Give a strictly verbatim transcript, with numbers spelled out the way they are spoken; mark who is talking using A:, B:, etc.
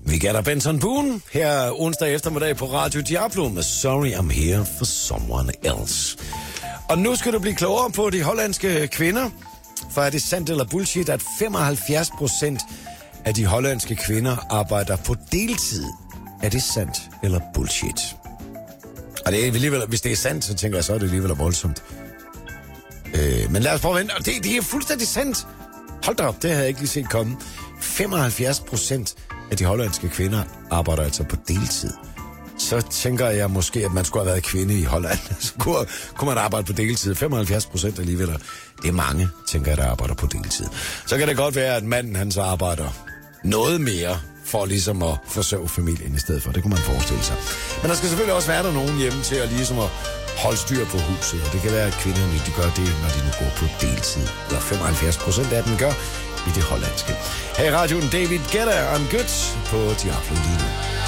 A: Vi gætter Benson Boone her onsdag eftermiddag på Radio Diablo med Sorry I'm Here for Someone Else. Og nu skal du blive klogere på de hollandske kvinder, for er det sandt eller bullshit, at femoghalvfjerds procent af de hollandske kvinder arbejder på deltid. Er det sandt eller bullshit? Og det er alligevel, hvis det er sandt, så tænker jeg, så er det alligevel voldsomt. Øh, men lad os prøve at vente. Og det, det er fuldstændig sandt. Hold da op, det havde jeg ikke lige set komme. femoghalvfjerds procent af de hollandske kvinder arbejder altså på deltid. Så tænker jeg måske, at man skulle have været kvinde i Holland. Så kunne, kunne man arbejde på deltid. femoghalvfjerds procent alligevel. Det er mange, tænker jeg, der arbejder på deltid. Så kan det godt være, at manden han så arbejder noget mere for ligesom at forsørge familien i stedet for. Det kunne man forestille sig. Men der skal selvfølgelig også være der nogen hjemme til at ligesom at holde styr på huset. Og det kan være, at kvinderne de gør det, når de nu går på deltid. Eller femoghalvfjerds procent af dem gør i det hollandske. Her i radioen David Guetta, I'm Good på Diablo lige nu.